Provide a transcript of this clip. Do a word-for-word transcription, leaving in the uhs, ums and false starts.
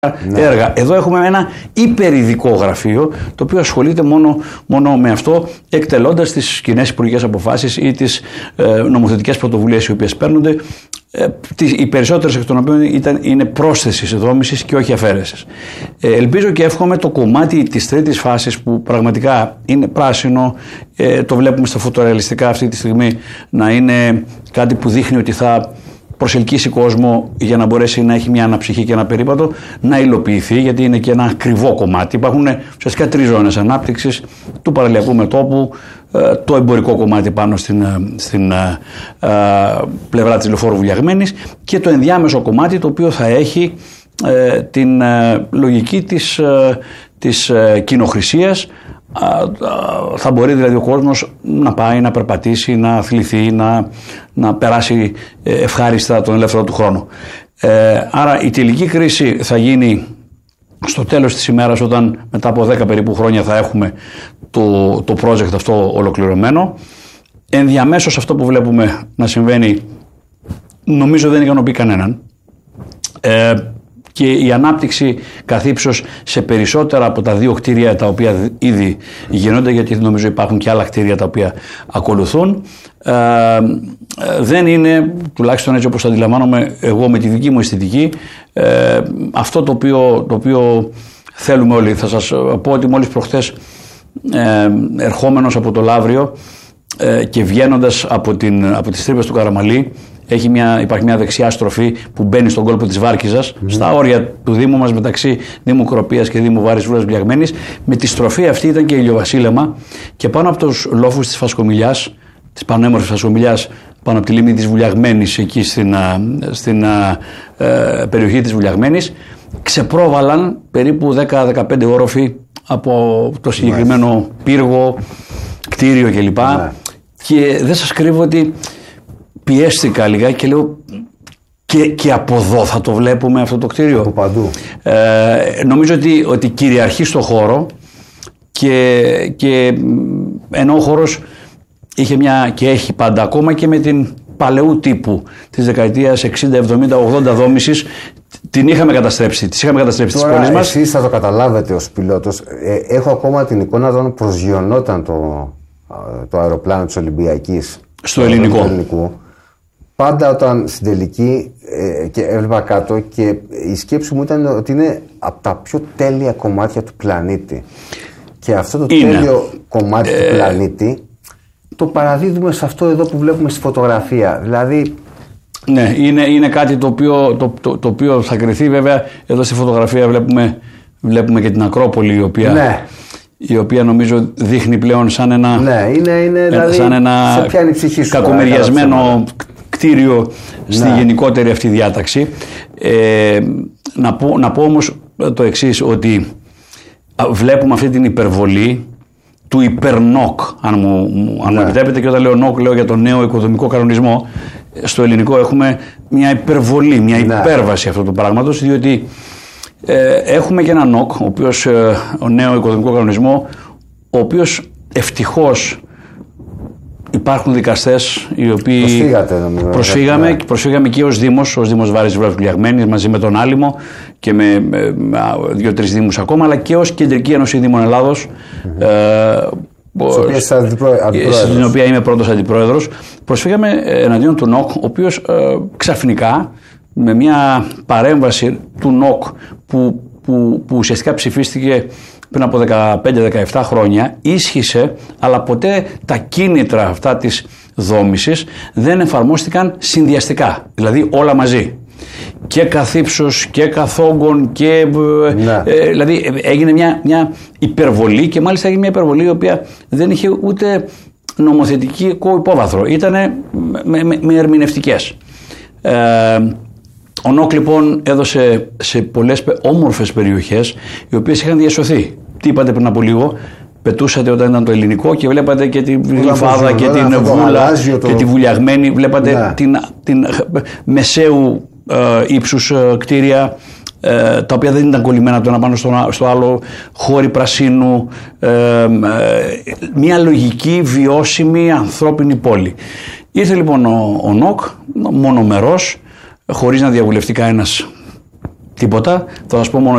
Ναι. έργα. Εδώ έχουμε ένα υπερειδικό γραφείο το οποίο ασχολείται μόνο, μόνο με αυτό, εκτελώντας τις κοινές υπουργικές αποφάσεις ή τις ε, νομοθετικές πρωτοβουλίες οι οποίες παίρνονται, ε, τις, οι περισσότερες εκ των οποίων ήταν, είναι πρόσθεσης δόμησης και όχι αφαίρεσης. Ε, ελπίζω και εύχομαι το κομμάτι της τρίτης φάσης που πραγματικά είναι πράσινο, ε, το βλέπουμε στα φωτορεαλιστικά αυτή τη στιγμή, να είναι κάτι που δείχνει ότι θα προσελκύσει κόσμο για να μπορέσει να έχει μια αναψυχή και ένα περίπατο, να υλοποιηθεί, γιατί είναι και ένα ακριβό κομμάτι. Υπάρχουν ουσιαστικά τρεις ζώνες ανάπτυξης: του παραλιακού μετώπου, το εμπορικό κομμάτι πάνω στην, στην α, α, πλευρά της Λεωφόρου Βουλιαγμένης και το ενδιάμεσο κομμάτι το οποίο θα έχει ε, την ε, λογική της, ε, της ε, κοινοχρησίας. Θα μπορεί δηλαδή ο κόσμος να πάει, να περπατήσει, να αθληθεί, να, να περάσει ευχάριστα τον ελεύθερο του χρόνο. Ε, άρα η τελική κρίση θα γίνει στο τέλος της ημέρας, όταν μετά από δέκα περίπου χρόνια θα έχουμε το, το project αυτό ολοκληρωμένο. Ενδιαμέσως αυτό που βλέπουμε να συμβαίνει νομίζω δεν ικανοποιεί κανέναν. Ε, και η ανάπτυξη καθ' ύψος σε περισσότερα από τα δύο κτίρια τα οποία ήδη γίνονται, γιατί νομίζω υπάρχουν και άλλα κτίρια τα οποία ακολουθούν, ε, δεν είναι, τουλάχιστον έτσι όπως το αντιλαμβάνομαι εγώ με τη δική μου αισθητική, ε, αυτό το οποίο, το οποίο θέλουμε όλοι. Θα σας πω ότι μόλις προχθές ε, ερχόμενος από το Λαύριο ε, και βγαίνοντας από, την, από τις τρύπες του Καραμαλή, Έχει μια, υπάρχει μια δεξιά στροφή που μπαίνει στον κόλπο της Βάρκιζας, mm. στα όρια του Δήμου μας, μεταξύ Δήμου Κροπίας και Δήμου Βάρης Βούλας Βουλιαγμένης. Με τη στροφή αυτή ήταν και ηλιοβασίλεμα, και πάνω από τους λόφους της Φασκομηλιάς, της πανέμορφης Φασκομηλιάς, πάνω από τη λίμνη της Βουλιαγμένης, εκεί στην, στην ε, περιοχή της Βουλιαγμένης, ξεπρόβαλαν περίπου δέκα με δεκαπέντε όροφοι από το συγκεκριμένο nice. πύργο, κτίριο κλπ. Yeah. Και δεν σας κρύβω ότι πιέστηκα λιγάκι και λέω και, και από εδώ θα το βλέπουμε αυτό το κτίριο. Από παντού. Ε, νομίζω ότι, ότι κυριαρχεί στο χώρο, και, και ενώ ο χώρος είχε μια και έχει πάντα, ακόμα και με την παλαιού τύπου της δεκαετίας εξήντα, εβδομήντα, ογδόντα δόμησης, την είχαμε καταστρέψει, τις είχαμε καταστρέψει τις πόλεις μας. Εσείς θα το καταλάβετε ως πιλότος. Ε, έχω ακόμα την εικόνα όταν προσγειωνόταν το, το αεροπλάνο της Ολυμπιακής στο ελληνικό. ελληνικού. Πάντα όταν στην τελική ε, και έβλεπα κάτω, και η σκέψη μου ήταν ότι είναι από τα πιο τέλεια κομμάτια του πλανήτη. Και αυτό το είναι. τέλειο κομμάτι ε... του πλανήτη το παραδίδουμε σε αυτό εδώ που βλέπουμε στη φωτογραφία. Δηλαδή... Ναι, είναι, είναι κάτι το οποίο, το, το, το οποίο θα κριθεί. Βέβαια, εδώ στη φωτογραφία βλέπουμε, βλέπουμε και την Ακρόπολη, η οποία... Ναι. η οποία νομίζω δείχνει πλέον σαν ένα, ναι, είναι, είναι, δηλαδή, σαν ένα κακομοιριασμένο κτίριο στη ναι. γενικότερη αυτή διάταξη. Ε, να, πω, να πω όμως το εξής, ότι βλέπουμε αυτή την υπερβολή του υπερνόκ, αν μου, αν ναι. μου επιτρέπετε, και όταν λέω νόκ λέω για τον νέο οικοδομικό κανονισμό. Στο ελληνικό έχουμε μια υπερβολή, μια ναι. υπέρβαση αυτού του πράγματος, διότι Ε, έχουμε και ένα νοκ, ο οποίος, ε, ο νέο οικοδομικό κανονισμό, ο οποίος ευτυχώς υπάρχουν δικαστές οι οποίοι Προσφύγατε, νομίζω, προσφύγαμε, ναι. προσφύγαμε και ως Δήμος, ως Δήμος Βάρης Βούλας Βουλιαγμένης, μαζί με τον Άλυμο και με, με, με δύο-τρεις Δήμους ακόμα, αλλά και ως Κεντρική Ένωση Δήμων Ελλάδος, mm-hmm. ε, στην οποία είμαι πρώτος αντιπρόεδρος. Προσφύγαμε εναντίον του νοκ, ο οποίος ε, ξαφνικά, με μια παρέμβαση του νοκ που, που, που ουσιαστικά ψηφίστηκε πριν από δεκαπέντε δεκαεπτά χρόνια, ίσχυσε, αλλά ποτέ τα κίνητρα αυτά της δόμησης δεν εφαρμόστηκαν συνδυαστικά, δηλαδή όλα μαζί. Και καθ' ύψος και καθ' όγκον και ναι. ε, δηλαδή έγινε μια, μια υπερβολή, και μάλιστα έγινε μια υπερβολή η οποία δεν είχε ούτε νομοθετικό υπόβαθρο, ήταν με, με, με ερμηνευτικές. Ε, Ο νοκ λοιπόν έδωσε σε πολλές όμορφες περιοχές οι οποίες είχαν διασωθεί. Τι είπατε πριν από λίγο, πετούσατε όταν ήταν το ελληνικό και βλέπατε και τη Γλυφάδα και την Βούλα το... και τη Βουλιαγμένη, βλέπατε ναι. την, την μεσαίου ε, ύψους ε, κτίρια, ε, τα οποία δεν ήταν κολλημένα το ένα πάνω στο, στο άλλο, χώροι πρασίνου, ε, ε, μια λογική, βιώσιμη, ανθρώπινη πόλη. Ήρθε λοιπόν ο, ο νοκ μονομερός, χωρίς να διαβουλευτεί κανένας τίποτα. Θα σας πω μόνο